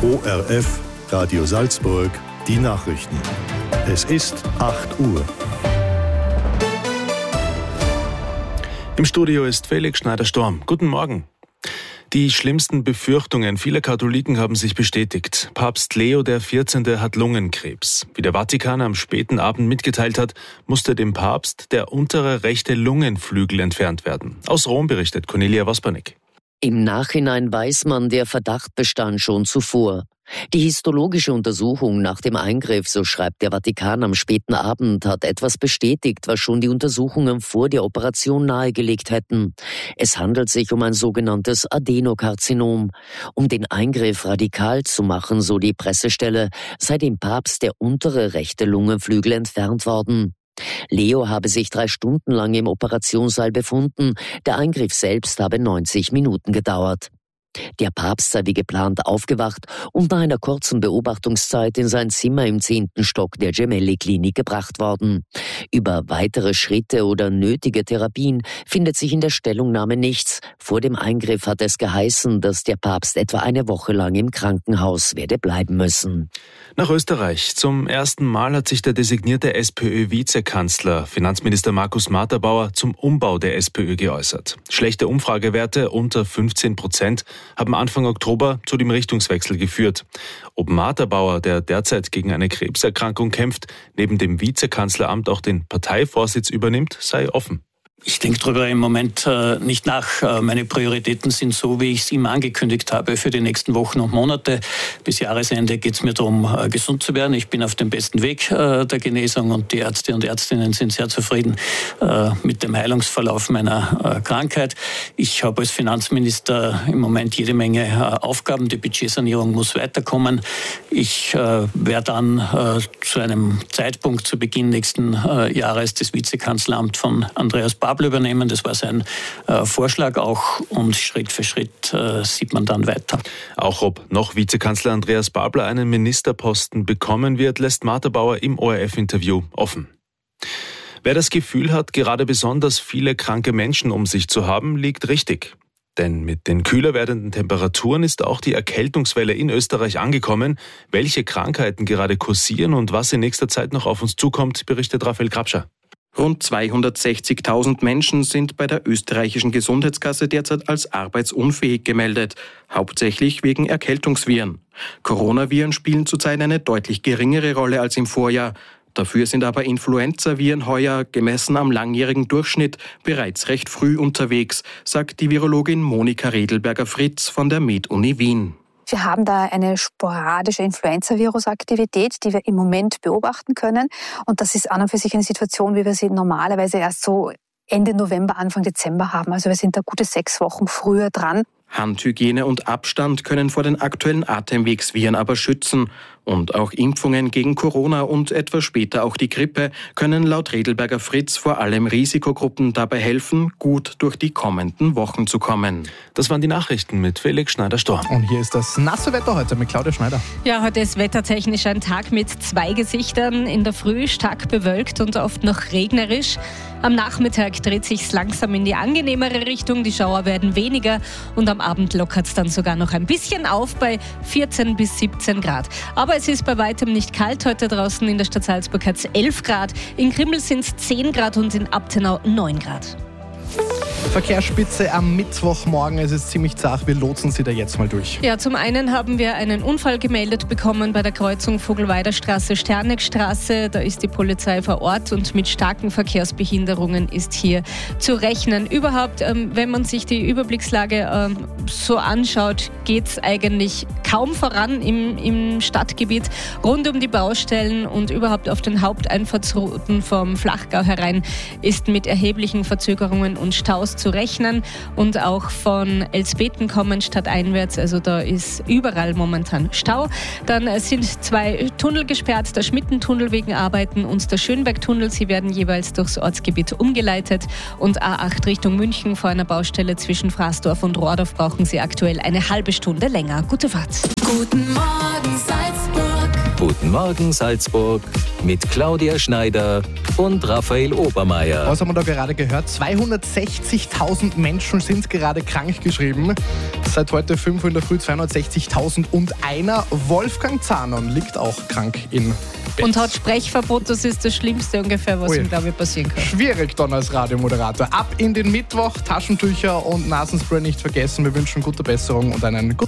ORF, Radio Salzburg, die Nachrichten. Es ist 8 Uhr. Im Studio ist Felix Schneider-Storm. Guten Morgen. Die schlimmsten Befürchtungen vieler Katholiken haben sich bestätigt. Papst Leo XIV. Hat Lungenkrebs. Wie der Vatikan am späten Abend mitgeteilt hat, musste dem Papst der untere rechte Lungenflügel entfernt werden. Aus Rom berichtet Cornelia Wospernick. Im Nachhinein weiß man, der Verdacht bestand schon zuvor. Die histologische Untersuchung nach dem Eingriff, so schreibt der Vatikan am späten Abend, hat etwas bestätigt, was schon die Untersuchungen vor der Operation nahegelegt hätten. Es handelt sich um ein sogenanntes Adenokarzinom. Um den Eingriff radikal zu machen, so die Pressestelle, sei dem Papst der untere rechte Lungenflügel entfernt worden. Leo habe sich 3 Stunden lang im Operationssaal befunden. Der Eingriff selbst habe 90 Minuten gedauert. Der Papst sei wie geplant aufgewacht und nach einer kurzen Beobachtungszeit in sein Zimmer im 10. Stock der Gemelli-Klinik gebracht worden. Über weitere Schritte oder nötige Therapien findet sich in der Stellungnahme nichts. Vor dem Eingriff hat es geheißen, dass der Papst etwa eine Woche lang im Krankenhaus werde bleiben müssen. Nach Österreich. Zum ersten Mal hat sich der designierte SPÖ-Vizekanzler, Finanzminister Markus Marterbauer, zum Umbau der SPÖ geäußert. Schlechte Umfragewerte unter 15% haben Anfang Oktober zu dem Richtungswechsel geführt. Ob Marterbauer, der derzeit gegen eine Krebserkrankung kämpft, neben dem Vizekanzleramt auch den Parteivorsitz übernimmt, sei offen. Ich denke darüber im Moment nicht nach. Meine Prioritäten sind so, wie ich es ihm angekündigt habe, für die nächsten Wochen und Monate. Bis Jahresende geht es mir darum, gesund zu werden. Ich bin auf dem besten Weg der Genesung und die Ärzte und Ärztinnen sind sehr zufrieden mit dem Heilungsverlauf meiner Krankheit. Ich habe als Finanzminister im Moment jede Menge Aufgaben. Die Budgetsanierung muss weiterkommen. Ich werde dann zu einem Zeitpunkt zu Beginn nächsten Jahres das Vizekanzleramt von Andreas Babler übernehmen. Das war sein Vorschlag auch und Schritt für Schritt sieht man dann weiter. Auch ob noch Vizekanzler Andreas Babler einen Ministerposten bekommen wird, lässt Marterbauer im ORF-Interview offen. Wer das Gefühl hat, gerade besonders viele kranke Menschen um sich zu haben, liegt richtig. Denn mit den kühler werdenden Temperaturen ist auch die Erkältungswelle in Österreich angekommen. Welche Krankheiten gerade kursieren und was in nächster Zeit noch auf uns zukommt, berichtet Raphael Grabscher. Rund 260.000 Menschen sind bei der österreichischen Gesundheitskasse derzeit als arbeitsunfähig gemeldet, hauptsächlich wegen Erkältungsviren. Coronaviren spielen zurzeit eine deutlich geringere Rolle als im Vorjahr. Dafür sind aber Influenzaviren heuer, gemessen am langjährigen Durchschnitt, bereits recht früh unterwegs, sagt die Virologin Monika Redelberger-Fritz von der Med-Uni Wien. Wir haben da eine sporadische Influenza-Virus-Aktivität, die wir im Moment beobachten können. Und das ist an und für sich eine Situation, wie wir sie normalerweise erst so Ende November, Anfang Dezember haben. Also wir sind da gute 6 Wochen früher dran. Handhygiene und Abstand können vor den aktuellen Atemwegsviren aber schützen. Und auch Impfungen gegen Corona und etwas später auch die Grippe können laut Redelberger-Fritz vor allem Risikogruppen dabei helfen, gut durch die kommenden Wochen zu kommen. Das waren die Nachrichten mit Felix Schneider-Storm. Und hier ist das nasse Wetter heute mit Claudia Schneider. Ja, heute ist wettertechnisch ein Tag mit 2 Gesichtern. In der Früh stark bewölkt und oft noch regnerisch. Am Nachmittag dreht sich's langsam in die angenehmere Richtung. Die Schauer werden weniger und am Abend lockert es dann sogar noch ein bisschen auf bei 14 bis 17 Grad. Aber es ist bei weitem nicht kalt. Heute draußen in der Stadt Salzburg hat es 11 Grad. In Krimml sind es 10 Grad und in Abtenau 9 Grad. Verkehrsspitze am Mittwochmorgen. Es ist ziemlich zart. Wir lotsen Sie da jetzt mal durch. Ja, zum einen haben wir einen Unfall gemeldet bekommen bei der Kreuzung Vogelweider Straße, Sterneckstraße. Da ist die Polizei vor Ort und mit starken Verkehrsbehinderungen ist hier zu rechnen. Überhaupt, wenn man sich die Überblickslage so anschaut, geht es eigentlich kaum voran im Stadtgebiet. Rund um die Baustellen und überhaupt auf den Haupteinfahrtsrouten vom Flachgau herein ist mit erheblichen Verzögerungen und Staus zu rechnen und auch von Elsbeten kommend stadteinwärts, also da ist überall momentan Stau. Dann sind 2 Tunnel gesperrt, der Schmittentunnel wegen Arbeiten und der Schönbergtunnel. Sie werden jeweils durchs Ortsgebiet umgeleitet und A8 Richtung München vor einer Baustelle zwischen Fraßdorf und Rohrdorf brauchen Sie aktuell eine halbe Stunde länger. Gute Fahrt. Guten Morgen Salzburg. Guten Morgen Salzburg mit Claudia Schneider und Raphael Obermeier. Was haben wir da gerade gehört? 260.000 Menschen sind gerade krankgeschrieben. Seit heute 5 Uhr in der Früh 260.001. Wolfgang Zahnon liegt auch krank in Bett. Und hat Sprechverbot, das ist das Schlimmste ungefähr, was ihm, glaube ich, passieren kann. Schwierig dann als Radiomoderator. Ab in den Mittwoch, Taschentücher und Nasenspray nicht vergessen. Wir wünschen gute Besserung und einen guten